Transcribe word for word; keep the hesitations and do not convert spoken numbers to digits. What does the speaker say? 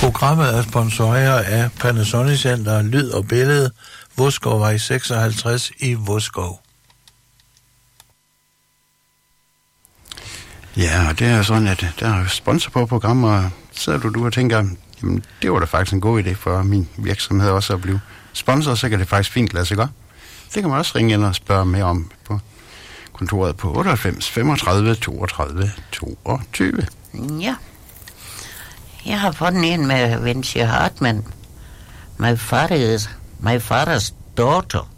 Programmet er sponsoreret af Panasonic Center, Lyd og Billede, Vodskov seksoghalvtreds i Vodskov. Ja, det er sådan, at der er sponsor på programmer, så du, du og tænker, jamen, det var da faktisk en god idé for min virksomhed også at blive sponsor, så kan det faktisk fint lade sig gøre. Det kan man også ringe ind og spørge mere om på kontoret på otteoghalvfems femogtredive toogtredive toogtyve. Ja. Jeg har fundet en med Vinci Hartmann. My father is my father's daughter.